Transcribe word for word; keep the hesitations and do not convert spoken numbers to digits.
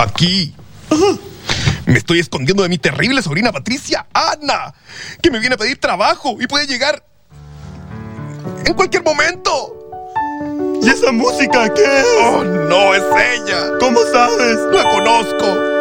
Aquí. Ajá. Me estoy escondiendo de mi terrible sobrina Patricia, Ana, que me viene a pedir trabajo y puede llegar en cualquier momento. ¿Y esa música qué es? Oh, no, es ella. ¿Cómo sabes? La conozco.